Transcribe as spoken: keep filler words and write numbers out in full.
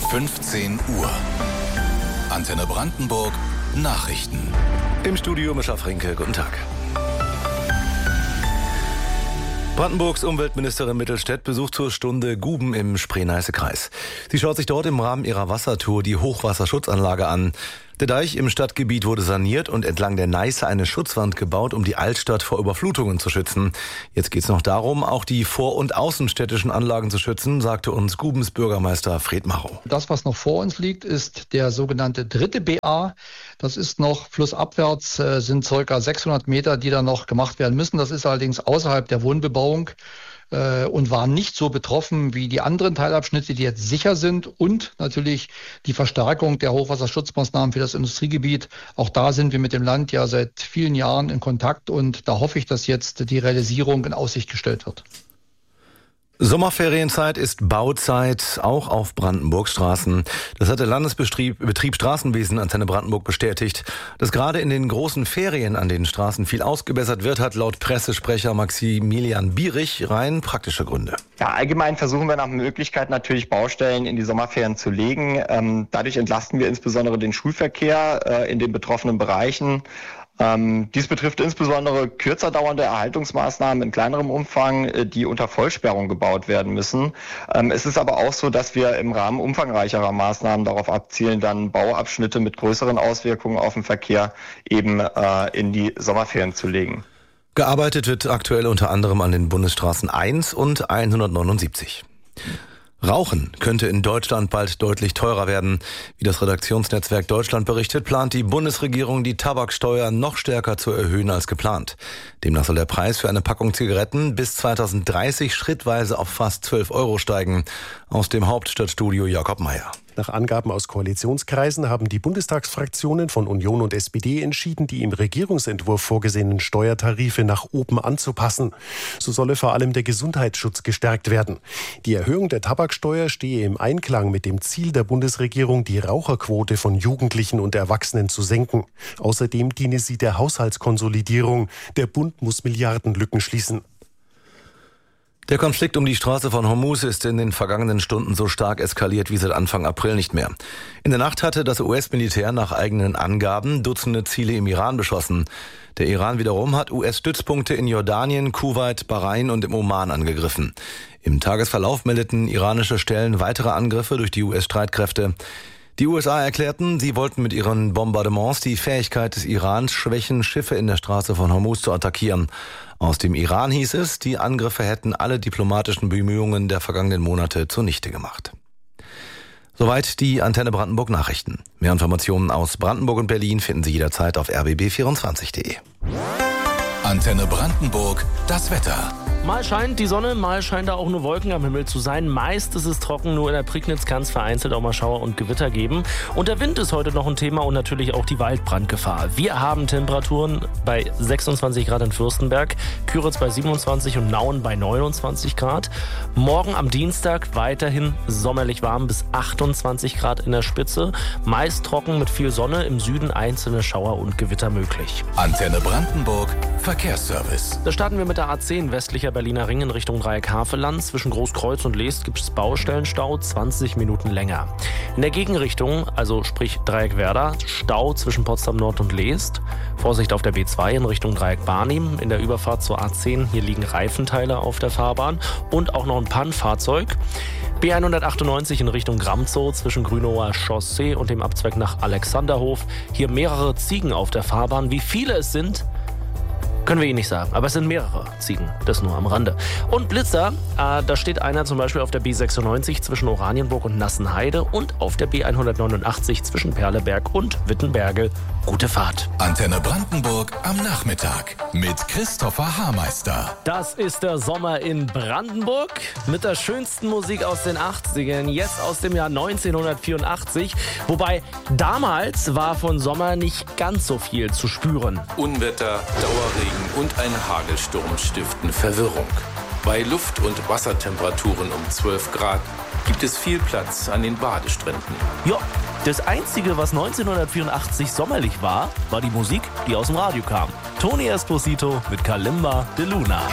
fünfzehn Uhr. Antenne Brandenburg Nachrichten. Im Studio Mischa Frinke, guten Tag. Brandenburgs Umweltministerin Mittelstädt besucht zur Stunde Guben im Spree-Neiße-Kreis. Sie schaut sich dort im Rahmen ihrer Wassertour die Hochwasserschutzanlage an. Der Deich im Stadtgebiet wurde saniert und entlang der Neiße eine Schutzwand gebaut, um die Altstadt vor Überflutungen zu schützen. Jetzt geht es noch darum, auch die vor- und außenstädtischen Anlagen zu schützen, sagte uns Gubens Bürgermeister Fred Marow. Das, was noch vor uns liegt, ist der sogenannte dritte B A. Das ist noch flussabwärts, äh, sind ca. sechshundert Meter, die da noch gemacht werden müssen. Das ist allerdings außerhalb der Wohnbebauung äh, und war nicht so betroffen wie die anderen Teilabschnitte, die jetzt sicher sind. Und natürlich die Verstärkung der Hochwasserschutzmaßnahmen für das Industriegebiet. Auch da sind wir mit dem Land ja seit vielen Jahren in Kontakt und da hoffe ich, dass jetzt die Realisierung in Aussicht gestellt wird. Sommerferienzeit ist Bauzeit, auch auf Brandenburgs Straßen. Das hat der Landesbetrieb Betrieb Straßenwesen Antenne Brandenburg bestätigt. Dass gerade in den großen Ferien an den Straßen viel ausgebessert wird, hat laut Pressesprecher Maximilian Bierich rein praktische Gründe. Ja, allgemein versuchen wir nach Möglichkeit natürlich Baustellen in die Sommerferien zu legen. Ähm, dadurch entlasten wir insbesondere den Schulverkehr äh, in den betroffenen Bereichen. Ähm, dies betrifft insbesondere kürzer dauernde Erhaltungsmaßnahmen in kleinerem Umfang, äh, die unter Vollsperrung gebaut werden müssen. Ähm, es ist aber auch so, dass wir im Rahmen umfangreicherer Maßnahmen darauf abzielen, dann Bauabschnitte mit größeren Auswirkungen auf den Verkehr eben äh, in die Sommerferien zu legen. Gearbeitet wird aktuell unter anderem an den Bundesstraßen eins und hundertneunundsiebzig. Rauchen könnte in Deutschland bald deutlich teurer werden. Wie das Redaktionsnetzwerk Deutschland berichtet, plant die Bundesregierung, die Tabaksteuer noch stärker zu erhöhen als geplant. Demnach soll der Preis für eine Packung Zigaretten bis zweitausenddreißig schrittweise auf fast zwölf Euro steigen. Aus dem Hauptstadtstudio Jakob Meyer. Nach Angaben aus Koalitionskreisen haben die Bundestagsfraktionen von Union und S P D entschieden, die im Regierungsentwurf vorgesehenen Steuertarife nach oben anzupassen. So solle vor allem der Gesundheitsschutz gestärkt werden. Die Erhöhung der Tabaksteuer stehe im Einklang mit dem Ziel der Bundesregierung, die Raucherquote von Jugendlichen und Erwachsenen zu senken. Außerdem diene sie der Haushaltskonsolidierung. Der Bund muss Milliardenlücken schließen. Der Konflikt um die Straße von Hormuz ist in den vergangenen Stunden so stark eskaliert wie seit Anfang April nicht mehr. In der Nacht hatte das U S-Militär nach eigenen Angaben Dutzende Ziele im Iran beschossen. Der Iran wiederum hat U S-Stützpunkte in Jordanien, Kuwait, Bahrain und im Oman angegriffen. Im Tagesverlauf meldeten iranische Stellen weitere Angriffe durch die U S-Streitkräfte. Die U S A erklärten, sie wollten mit ihren Bombardements die Fähigkeit des Irans schwächen, Schiffe in der Straße von Hormuz zu attackieren. Aus dem Iran hieß es, die Angriffe hätten alle diplomatischen Bemühungen der vergangenen Monate zunichte gemacht. Soweit die Antenne Brandenburg Nachrichten. Mehr Informationen aus Brandenburg und Berlin finden Sie jederzeit auf r b b vierundzwanzig punkt de. Antenne Brandenburg, das Wetter. Mal scheint die Sonne, mal scheint da auch nur Wolken am Himmel zu sein. Meist ist es trocken, nur in der Prignitz kann es vereinzelt auch mal Schauer und Gewitter geben. Und der Wind ist heute noch ein Thema und natürlich auch die Waldbrandgefahr. Wir haben Temperaturen bei sechsundzwanzig Grad in Fürstenberg, Küritz bei siebenundzwanzig und Nauen bei neunundzwanzig Grad. Morgen am Dienstag weiterhin sommerlich warm bis achtundzwanzig Grad in der Spitze. Meist trocken mit viel Sonne, im Süden einzelne Schauer und Gewitter möglich. Antenne Brandenburg, Verkehrsservice. Da starten wir mit der A zehn westlicher Berliner Ring in Richtung Dreieck Havelland. Zwischen Großkreuz und Leest gibt es Baustellenstau, zwanzig Minuten länger. In der Gegenrichtung, also sprich Dreieck Werder, Stau zwischen Potsdam Nord und Leest. Vorsicht auf der B zwei in Richtung Dreieck Barnim. In der Überfahrt zur A zehn, hier liegen Reifenteile auf der Fahrbahn und auch noch ein Pannenfahrzeug. B hundertachtundneunzig in Richtung Gramzow zwischen Grünauer Chaussee und dem Abzweig nach Alexanderhof. Hier mehrere Ziegen auf der Fahrbahn. Wie viele es sind, können wir Ihnen nicht sagen, aber es sind mehrere Ziegen, das nur am Rande. Und Blitzer, äh, da steht einer zum Beispiel auf der B sechsundneunzig zwischen Oranienburg und Nassenheide und auf der B hundertneunundachtzig zwischen Perleberg und Wittenberge. Gute Fahrt. Antenne Brandenburg am Nachmittag mit Christopher Haarmeister. Das ist der Sommer in Brandenburg mit der schönsten Musik aus den achtzigern, jetzt aus dem Jahr neunzehnhundertvierundachtzig. Wobei damals war von Sommer nicht ganz so viel zu spüren. Unwetter, Dauerregen und ein Hagelsturm stiften Verwirrung. Bei Luft- und Wassertemperaturen um zwölf Grad gibt es viel Platz an den Badestränden. Ja, das Einzige, was neunzehnhundertvierundachtzig sommerlich war, war die Musik, die aus dem Radio kam. Tony Esposito mit Kalimba de Luna.